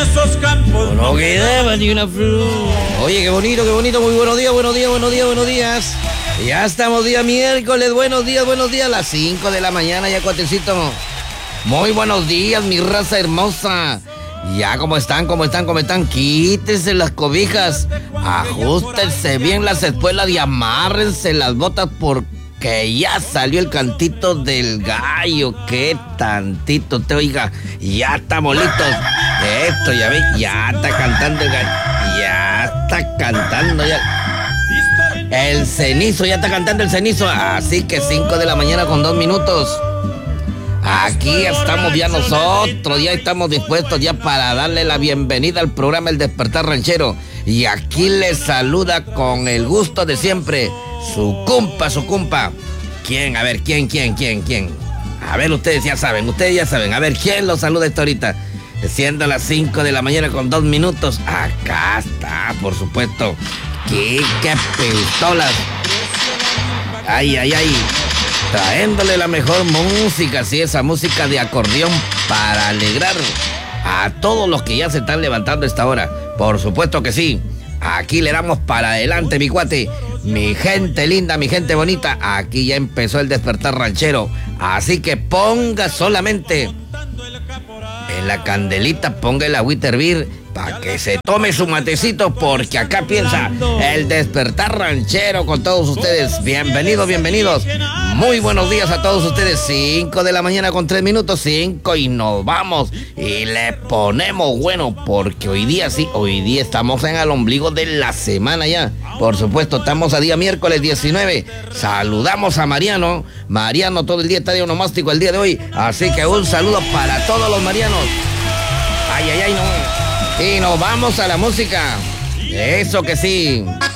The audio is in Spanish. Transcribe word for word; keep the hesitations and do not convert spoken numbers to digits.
esos campos no quedaba ni una flor. Oye, qué bonito, qué bonito, muy buenos días, buenos días, buenos días, buenos días. Ya estamos día miércoles, buenos días, buenos días, a las cinco de la mañana ya, cuatecito. Muy buenos días, mi raza hermosa. Ya, ¿cómo están? ¿Cómo están? ¿Cómo están? Quítense las cobijas, ajustense bien las espuelas y amárrense las botas porque ya salió el cantito del gallo. Qué tantito te oiga, ya estamos listos. Esto, ya ves, ya está cantando el gallo, ya está cantando ya. El cenizo, ya está cantando el cenizo. Así que cinco de la mañana con dos minutos. Aquí estamos ya nosotros, ya estamos dispuestos ya para darle la bienvenida al programa El Despertar Ranchero. Y aquí les saluda con el gusto de siempre su compa, su compa. ¿Quién? A ver, ¿quién, quién, quién, quién? A ver, ustedes ya saben, ustedes ya saben. A ver, ¿quién los saluda esta ahorita? Siendo las cinco de la mañana con dos minutos. Acá está, por supuesto. ¡Qué pistolas! ¡Ay, ay, ay! Traéndole la mejor música, sí, esa música de acordeón para alegrar a todos los que ya se están levantando a esta hora. Por supuesto que sí. Aquí le damos para adelante, mi cuate. Mi gente linda, mi gente bonita. Aquí ya empezó el Despertar Ranchero. Así que ponga solamente en la candelita, ponga el agüita a hervir para que se tome su matecito, porque acá piensa el Despertar Ranchero con todos ustedes. Bienvenidos, bienvenidos. Muy buenos días a todos ustedes. cinco de la mañana con tres minutos, cinco, y nos vamos y le ponemos bueno, porque hoy día sí, hoy día estamos en el ombligo de la semana ya. Por supuesto, estamos a día miércoles diecinueve. Saludamos a Mariano. Mariano todo el día está de onomástico el día de hoy. Así que un saludo para todos los marianos. Ay, ay, ay, no. Y nos vamos a la música. Eso que sí.